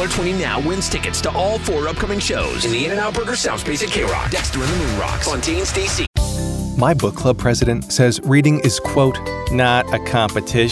$1.20 now wins tickets to all 4 upcoming shows in the In-N-Out Burger Soundspace at K-Rock, Dexter and the Moon Rocks, Fontaines, DC. My book club president says reading is, quote, not a competition.